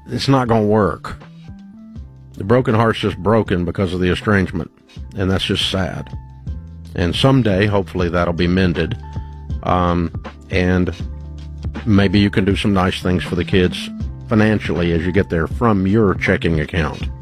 it's not going to work. The broken heart's just broken because of the estrangement, and that's just sad. And someday, hopefully, that'll be mended, and maybe you can do some nice things for the kids financially as you get there from your checking account.